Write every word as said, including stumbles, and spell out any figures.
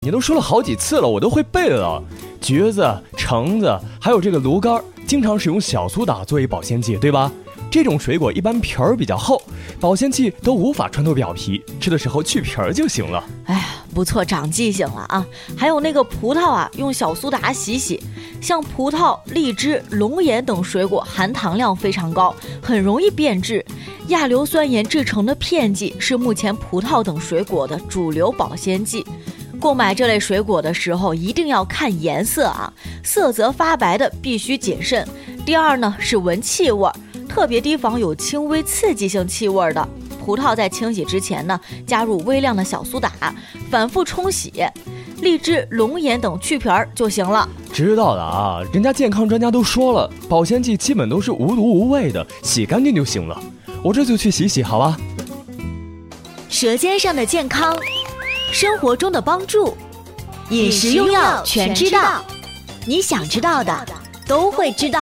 你都说了好几次了，我都会背了。橘子、橙子，还有这个芦柑，经常使用小苏打作为保鲜剂，对吧？这种水果一般皮儿比较厚，保鲜剂都无法穿透表皮，吃的时候去皮儿就行了。 哎呀，不错，长记性了啊！还有那个葡萄啊，用小苏打洗洗。像葡萄、荔枝、龙眼等水果含糖量非常高，很容易变质。亚硫酸盐制成的片剂是目前葡萄等水果的主流保鲜剂。购买这类水果的时候一定要看颜色啊，色泽发白的必须谨慎。第二呢是闻气味，特别提防有轻微刺激性气味的。葡萄在清洗之前呢，加入微量的小苏打，反复冲洗。荔枝、龙眼等去皮儿就行了。 知道了啊，人家健康专家都说了，保鲜剂基本都是无毒无味的，洗干净就行了。我这就去洗洗，好吧？ 舌尖上的健康，生活中的帮助，饮食用药全知道，你想知道的都会知道。